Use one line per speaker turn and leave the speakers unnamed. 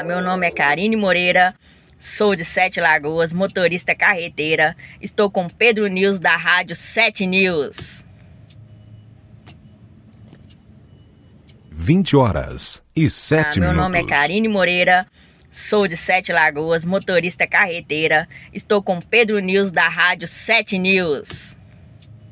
Meu nome é Karine Moreira, sou de Sete Lagoas, motorista carreteira. Estou com Pedro News da Rádio 7 News.
20h07
Meu
minutos.
nome é Karine Moreira, sou de Sete Lagoas, motorista carreteira. Estou com Pedro News da Rádio 7 News.